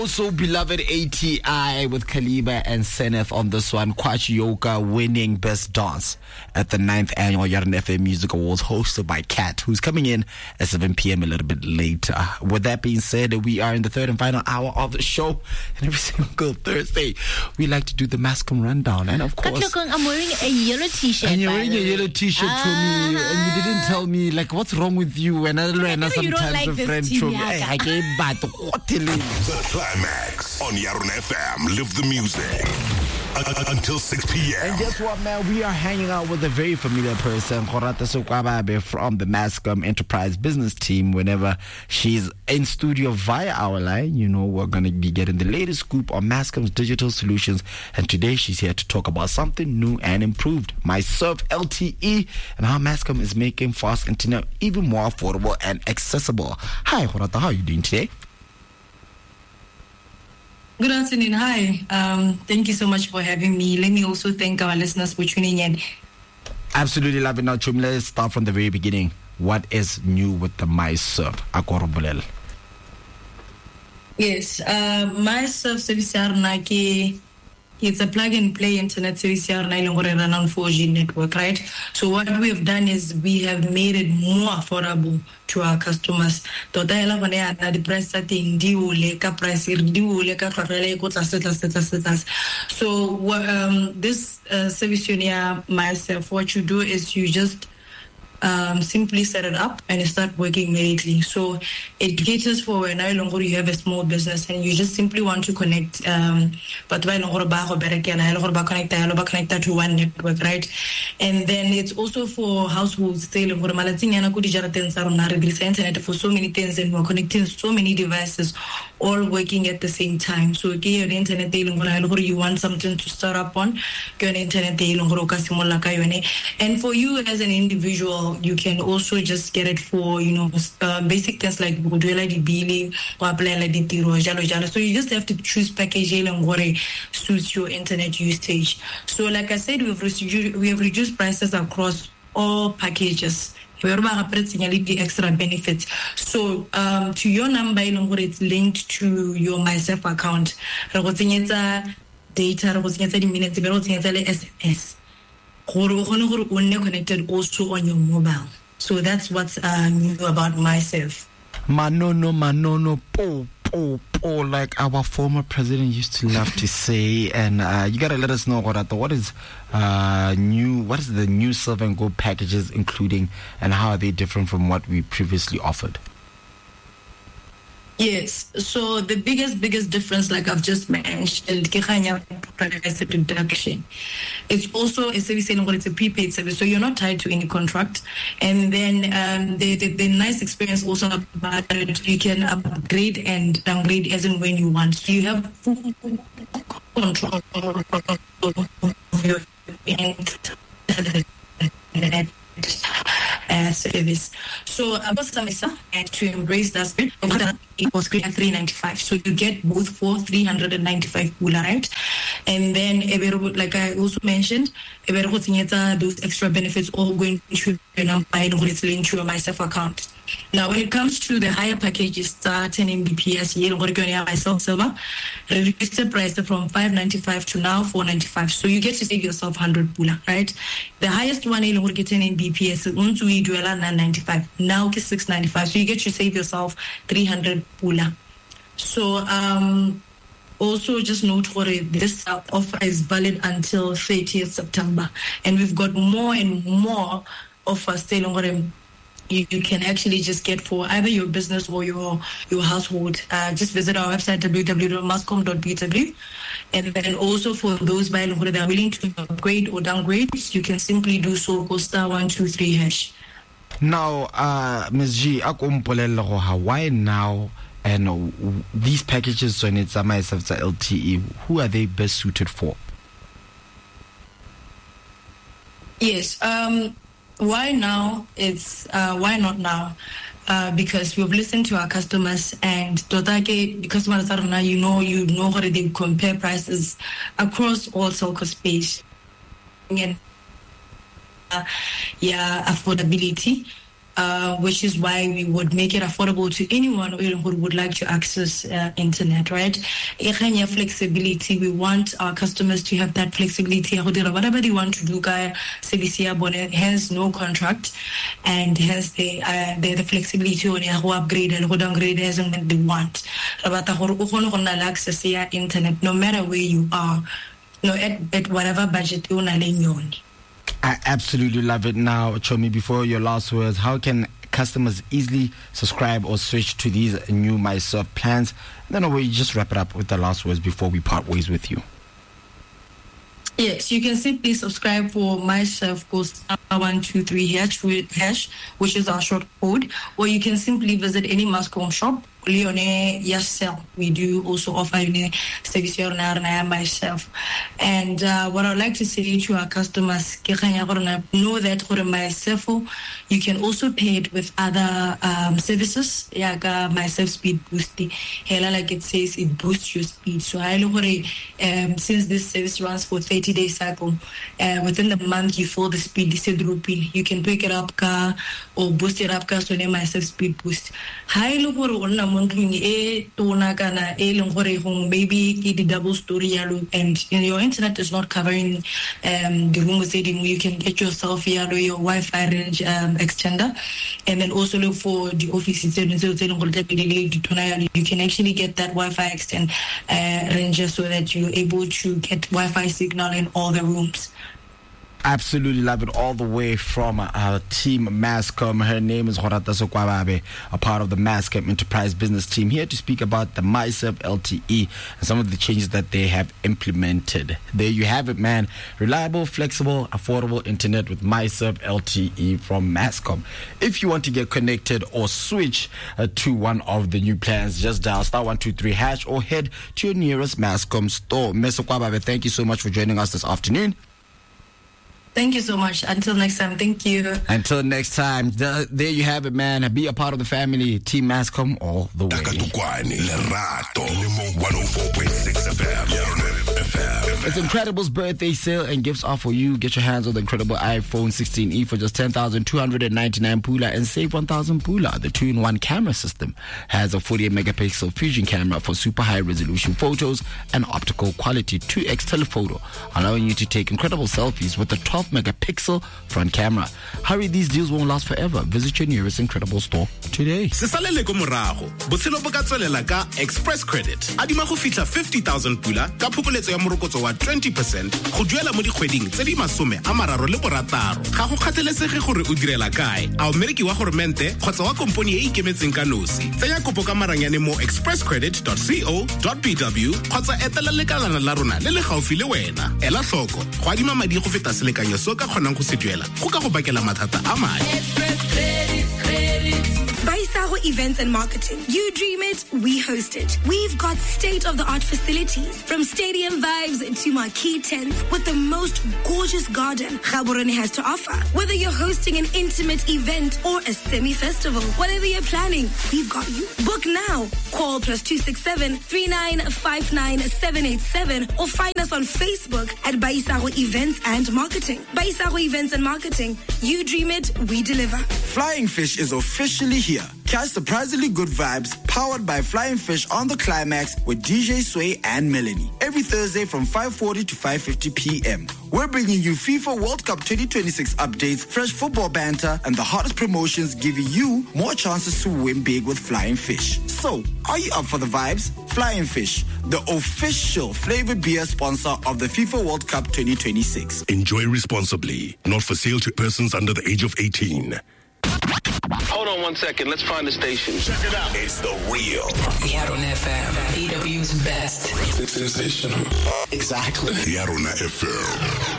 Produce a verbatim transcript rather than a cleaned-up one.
Also beloved A T I with Kaliba and Seneth on this one. Kwachi Yoka winning Best Dance at the ninth Annual Yarn F M Music Awards hosted by Kat, who's coming in at seven p.m. a little bit later. With that being said, we are in the third and final hour of the show. And every single Thursday, we like to do the Mascom Rundown. And of course... I'm wearing a yellow t-shirt. And you're wearing a yellow t-shirt ah. from me. And you didn't tell me, like, what's wrong with you? And I learn sometimes like a friend from me. Hey, I gave back the Climax on Yarn F M. Live the music until six p.m. And guess what, man? We are hanging out with a very familiar person, Khorata Sokwababe from the Mascom Enterprise Business Team. Whenever she's in studio via our line, you know, we're going to be getting the latest scoop on Mascom's digital solutions. And today she's here to talk about something new and improved, MySurf L T E, and how Mascom is making fast internet even more affordable and accessible. Hi, Khorata, how are you doing today? Good afternoon. Hi. Um, thank you so much for having me. Let me also thank our listeners for tuning in. Absolutely love it. Now, Chum, let's start from the very beginning. What is new with the MySurf? Akorobulel. Yes. Uh, MySurf service Naki. It's a plug and play internet service run on four G network, right? So what we have done is we have made it more affordable to our customers. The price setting, price, so um, this uh, service unit, MySurf, what you do is you just Um, simply set it up and it start working immediately. So it caters for when no longer you have a small business and you just simply want to connect um but why no connect to one network, right? And then it's also for households internet for so many things and we're connecting so many devices all working at the same time. So your internet you want something to start up on internet and for you as an individual you can also just get it for, you know, uh, basic things like billing or so you just have to choose package and what suits your internet usage. So like I said, we've reduced, we have reduced prices across all packages. We are the extra benefits. So um, to your number, it's linked to your MySurf account. Data, minutes, S M S. Connected also on your mobile. So that's what's uh, new about MySurf. Manono, manono, po, po, po, like our former president used to love to say. And uh, you gotta let us know what what is uh, new. What is the new Surf and Go packages including, and how are they different from what we previously offered? Yes, so the biggest, biggest difference, like I've just mentioned, price reduction. It's also a service, it's a prepaid service, so you're not tied to any contract. And then um, the, the the nice experience also about it, you can upgrade and downgrade as and when you want. So you have full control of your internet. Uh, service. So about Samisa and to embrace that spirit, it was created at three ninety-five. So you get both for three hundred ninety-five pula, right? And then like I also mentioned, those extra benefits all going to you know by the link to your MySurf account. Now, when it comes to the higher packages, start ten M B P S, you MySurf server, reduced the price from five ninety-five to now four ninety-five. So you get to save yourself one hundred pula, right? The highest one, you get ten M B P S, once we do nine ninety-five, now it's six ninety-five. So you get to save yourself three hundred pula. So, um, also just note for it, this offer is valid until thirtieth September, and we've got more and more offers still on You, you can actually just get for either your business or your your household. Uh, just visit our website w w w dot mascom dot b w, and then also for those that are willing to upgrade or downgrade, you can simply do so. Go star one two three hash. Now, uh, Miz G, why now? And uh, these packages when it's a MySurf L T E, who are they best suited for? Yes. Um. Why now? It's uh, why not now? Uh, because we've listened to our customers and Dotake, because you know you know how they compare prices across all telco space and uh, yeah affordability. uh, which is why we would make it affordable to anyone who would like to access uh, internet, right? Flexibility. We want our customers to have that flexibility. Whatever they want to do, hence no contract, and hence they uh, they the flexibility to upgrade and downgrade as and when they want. Access to internet, no matter where you are, no at, at whatever budget you want. I absolutely love it. Now, Chomi, before your last words, how can customers easily subscribe or switch to these new MySurf plans? And then we just wrap it up with the last words before we part ways with you. Yes, you can simply subscribe for MySurf, go star one two three hash, hash, which is our short code, or you can simply visit any Mascom shop. Leone yourself. We do also offer service MySurf. And uh, what I'd like to say to our customers, know that for MySurf, you can also pay it with other um, services. Yeah, MySurf Speed Boost. Like it says, it boosts your speed. So I know um, since this service runs for thirty days cycle, uh, within the month you feel the speed you can pick it up car or boost it up car. So name MySurf Speed Boost. High low maybe the double story and your internet is not covering um, the room with it. You can get yourself your Wi-Fi range um, extender, and then also look for the office. You can actually get that Wi-Fi extend uh, range so that you're able to get Wi-Fi signal in all the rooms. Absolutely love it, all the way from our team Mascom. Her name is Kgoratha Sokwababe, a part of the Mascom Enterprise Business Team, here to speak about the MySurf L T E and some of the changes that they have implemented. There you have it, man. Reliable, flexible, affordable internet with MySurf L T E from Mascom. If you want to get connected or switch uh, to one of the new plans, just dial star one two three hash or head to your nearest Mascom store. Miz Sokwababe, thank you so much for joining us this afternoon. Thank you so much. Until next time, thank you. Until next time, the, there you have it, man. Be a part of the family. Team Mascom all the way. It's Incredible's birthday sale and gifts are for you. Get your hands on the incredible iPhone sixteen e for just ten thousand two hundred ninety-nine pula and save one thousand pula. The two in one camera system has a forty-eight megapixel fusion camera for super high resolution photos and optical quality two x telephoto, allowing you to take incredible selfies with the twelve megapixel front camera. Hurry, these deals won't last forever. Visit your nearest Incredible store today. Sesalele ko morago. Botshelo bo ka tswelela ka Express Credit. Adima go fitla fifty thousand pula ka phokoletso ya morokotso wa twenty percent go duela mo dikgweding tse di masome a mararo le borataro. Ga go kgathalesege gore o direla kae. A o mmereki wa gormente kgotsa wa komponi e ikemetseng ka nosi. Tsenya kopo ka maranyane mo express credit dot co dot b w kgotsa etela lekalana la rona le le gaufi le wena. Ela hloko go adima madi go feta selekanyo so ka kgonang go se duela go ka go bakela mathata a madi. Baisago Events and Marketing. You dream it, we host it. We've got state-of-the-art facilities, from stadium vibes to marquee tents with the most gorgeous garden Gaborone has to offer. Whether you're hosting an intimate event or a semi-festival, whatever you're planning, we've got you. Book now. Call plus two six seven, three nine five nine, seven eight seven or find us on Facebook at Baisago Events and Marketing. Baisago Events and Marketing. You dream it, we deliver. Flying Fish is officially here. Catch surprisingly good vibes powered by Flying Fish on the Climax with D J Sway and Melanie. Every Thursday from five forty to five fifty p.m. We're bringing you FIFA World Cup twenty twenty-six updates, fresh football banter, and the hottest promotions, giving you more chances to win big with Flying Fish. So, are you up for the vibes? Flying Fish, the official flavored beer sponsor of the FIFA World Cup twenty twenty-six. Enjoy responsibly. Not for sale to persons under the age of eighteen. Hold on one second. Let's find the station. Check it out. It's the real Yarona F M, B W's best. sensational. Exactly. Yarona F M.